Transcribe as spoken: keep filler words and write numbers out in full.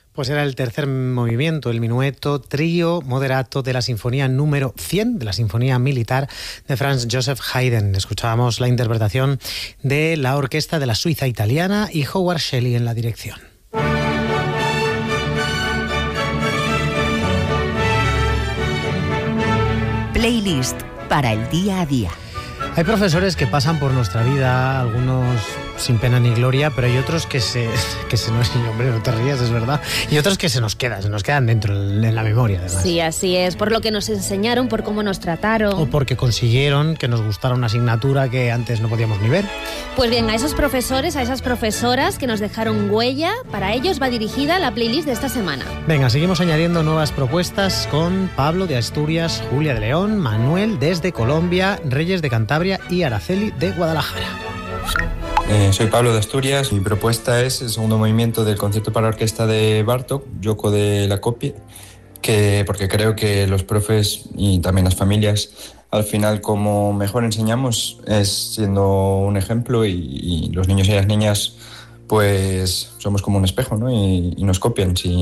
Pues era el tercer movimiento, el minueto trío moderato de la sinfonía número cien, de la sinfonía militar de Franz Joseph Haydn. Escuchábamos la interpretación de la orquesta de la Suiza italiana y Howard Shelley en la dirección. Playlist para el día a día. Hay profesores que pasan por nuestra vida, algunos sin pena ni gloria, pero hay otros que se, que se nos... Hombre, no te rías, es verdad. Y otros que se nos quedan, se nos quedan dentro, en la memoria, además. Sí, así es, por lo que nos enseñaron, por cómo nos trataron. O porque consiguieron que nos gustara una asignatura que antes no podíamos ni ver. Pues bien, a esos profesores, a esas profesoras que nos dejaron huella, para ellos va dirigida la playlist de esta semana. Venga, seguimos añadiendo nuevas propuestas con Pablo de Asturias, Julia de León, Manuel desde Colombia, Reyes de Cantabria y Araceli de Guadalajara. Eh, soy Pablo de Asturias. Mi propuesta es el segundo movimiento del concierto para orquesta de Bartók, Yoko de la Copia, que, porque creo que los profes y también las familias, al final, como mejor enseñamos es siendo un ejemplo, y, y los niños y las niñas pues somos como un espejo, ¿no? y, y nos copian. Si